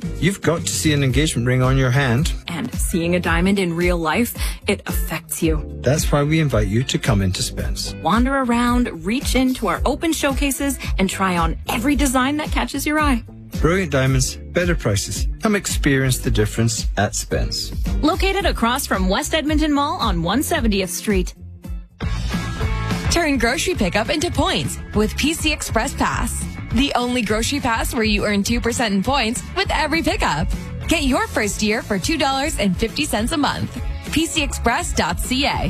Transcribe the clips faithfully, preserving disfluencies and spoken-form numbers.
You've got to see an engagement ring on your hand. And seeing a diamond in real life, it affects you. That's why we invite you to come into Spence. Wander around, reach into our open showcases, and try on every design that catches your eye. Brilliant diamonds, better prices. Come experience the difference at Spence. Located across from West Edmonton Mall on one hundred seventieth Street. Turn grocery pickup into points with P C Express Pass. The only grocery pass where you earn two percent in points with every pickup. Get your first year for two dollars and fifty cents a month. P C express dot c a.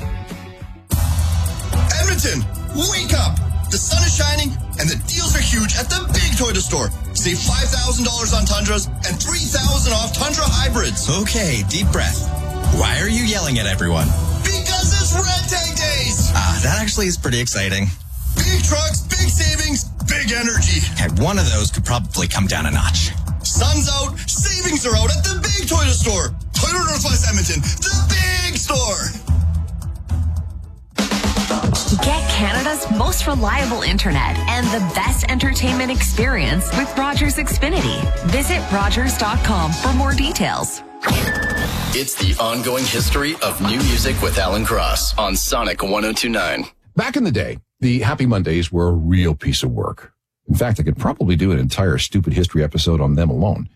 Edmonton, wake up! The sun is shining and the deals are huge at the big Toyota store. Save five thousand dollars on Tundras and three thousand dollars off Tundra hybrids. Okay, deep breath. Why are you yelling at everyone? Because it's Red Tag Days! Ah, that actually is pretty exciting. Big trucks, big savings, big energy. And one of those could probably come down a notch. Sun's out, savings are out at the big Toyota store. Toyota Northwest Edmonton, the big store. Get Canada's most reliable internet and the best entertainment experience with Rogers Xfinity. Visit rogers dot com for more details. It's the ongoing history of new music with Alan Cross on Sonic one oh two point nine. Back in the day, the Happy Mondays were a real piece of work. In fact, I could probably do an entire stupid history episode on them alone.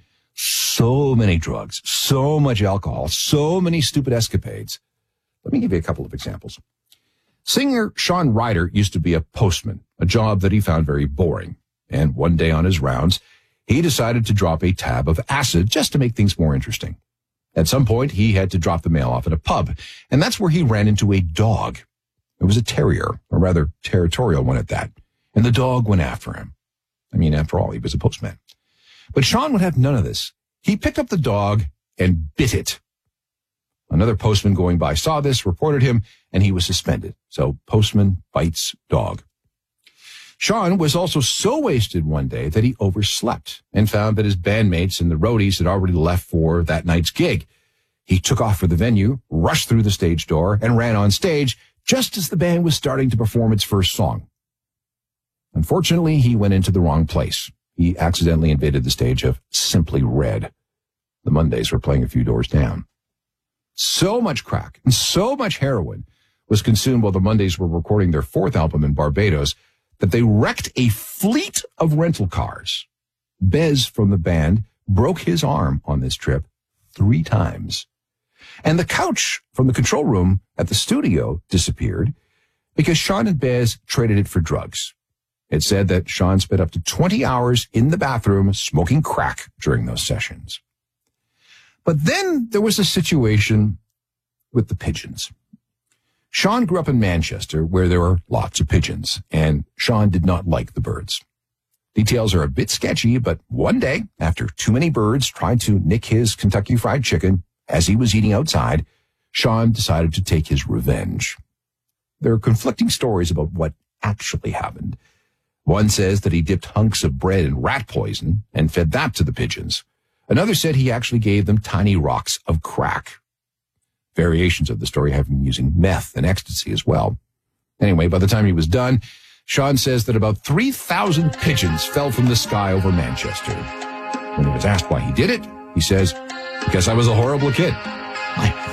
So many drugs, so much alcohol, so many stupid escapades. Let me give you a couple of examples. Singer Sean Ryder used to be a postman, a job that he found very boring. And one day on his rounds, he decided to drop a tab of acid just to make things more interesting. At some point, he had to drop the mail off at a pub, and that's where he ran into a dog. It was a terrier, or rather territorial one at that, and the dog went after him. I mean, after all, he was a postman. But Sean would have none of this. He picked up the dog and bit it. Another postman going by saw this, reported him, and he was suspended. So postman bites dog. Sean was also so wasted one day that he overslept and found that his bandmates and the roadies had already left for that night's gig. He took off for the venue, rushed through the stage door, and ran on stage just as the band was starting to perform its first song. Unfortunately, he went into the wrong place. He accidentally invaded the stage of Simply Red. The Mondays were playing a few doors down. So much crack and so much heroin was consumed while the Mondays were recording their fourth album in Barbados that they wrecked a fleet of rental cars. Bez from the band broke his arm on this trip three times. And the couch from the control room at the studio disappeared because Sean and Bez traded it for drugs. It said that Sean spent up to twenty hours in the bathroom smoking crack during those sessions. But then there was a situation with the pigeons. Sean grew up in Manchester, where there were lots of pigeons, and Sean did not like the birds. Details are a bit sketchy, but one day, after too many birds tried to nick his Kentucky Fried Chicken as he was eating outside, Sean decided to take his revenge. There are conflicting stories about what actually happened. One says that he dipped hunks of bread in rat poison and fed that to the pigeons. Another said he actually gave them tiny rocks of crack. Variations of the story have him using meth and ecstasy as well. Anyway, by the time he was done, Sean says that about three thousand pigeons fell from the sky over Manchester. When he was asked why he did it, he says, "Because I was a horrible kid. I